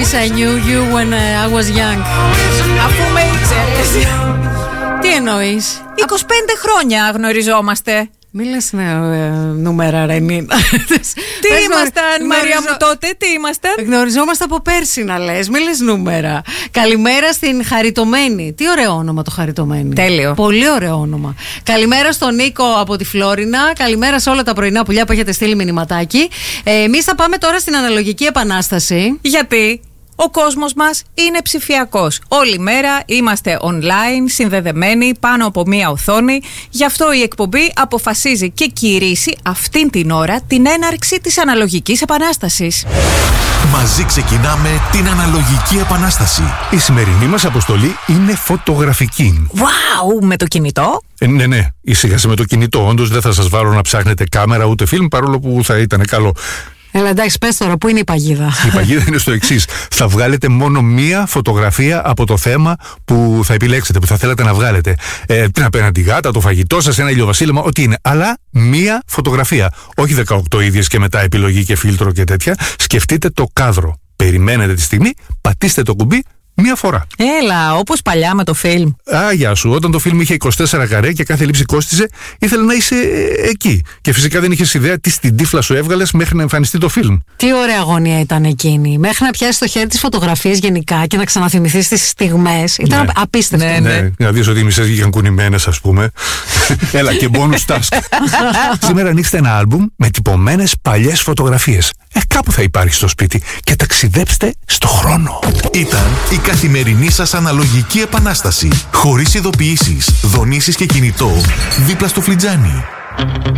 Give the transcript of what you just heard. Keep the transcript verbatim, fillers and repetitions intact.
I knew you when I was young. Αφού με ήξερες. Τι εννοείς? είκοσι πέντε χρόνια γνωριζόμαστε. Μη λες ναι, ε, νούμερα ρε Νίνα. Τι ήμασταν Μαρία μου τότε, τι ήμασταν? Γνωριζόμαστε από πέρσι να λες, μη λες νούμερα. Καλημέρα στην Χαριτωμένη. Τι ωραίο όνομα το Χαριτωμένη. Τέλειο. Πολύ ωραίο όνομα. Καλημέρα στον Νίκο από τη Φλόρινα. Καλημέρα σε όλα τα πρωινά πουλιά που έχετε στείλει μηνυματάκι. ε, Εμείς θα πάμε τώρα στην αναλογική επανάσταση. Γιατί ο κόσμος μας είναι ψηφιακός. Όλη μέρα είμαστε online, συνδεδεμένοι πάνω από μία οθόνη. Γι' αυτό η εκπομπή αποφασίζει και κηρύσσει αυτήν την ώρα την έναρξη της αναλογικής επανάστασης. Μαζί ξεκινάμε την αναλογική επανάσταση. Η σημερινή μας αποστολή είναι φωτογραφική. Wow, με το κινητό. Ε, ναι, ναι, ήσυχασε με το κινητό. Όντως δεν θα σας βάλω να ψάχνετε κάμερα ούτε φιλμ, παρόλο που θα ήταν καλό. Έλα εντάξει, πες τώρα, πού είναι η παγίδα? Η παγίδα είναι στο εξής. Θα βγάλετε μόνο μία φωτογραφία από το θέμα που θα επιλέξετε, που θα θέλατε να βγάλετε. Ε, την απέναντι γάτα, το φαγητό σας, ένα ηλιοβασίλεμα, ό,τι είναι. Αλλά μία φωτογραφία. Όχι δεκαοκτώ ίδιες και μετά επιλογή και φίλτρο και τέτοια. Σκεφτείτε το κάδρο. Περιμένετε τη στιγμή, πατήστε το κουμπί μία φορά. Έλα, όπως παλιά με το φιλμ. Α, γεια σου. Όταν το φιλμ είχε είκοσι τέσσερα καρέ και κάθε λήψη κόστιζε, ήθελε να είσαι εκεί. Και φυσικά δεν είχες ιδέα τι στην τύφλα σου έβγαλες μέχρι να εμφανιστεί το φιλμ. Τι ωραία αγωνία ήταν εκείνη. Μέχρι να πιάσεις το χέρι της φωτογραφίας γενικά και να ξαναθυμηθείς τις στιγμές. Ήταν Ναι. απίστευτο. Ναι, ναι. Ναι, να δεις ότι οι μισές βγήκαν κουνημένες, ας πούμε. Έλα, και bonus task. Σήμερα ανοίξτε ένα άλμπουμ με τυπωμένες παλιές φωτογραφίες. Ε, κάπου θα υπάρχει στο σπίτι και ταξιδέψτε στο χρόνο. Ήταν η καθημερινή σας αναλογική επανάσταση. Χωρίς ειδοποιήσεις, δονήσεις και κινητό, δίπλα στο φλιτζάνι.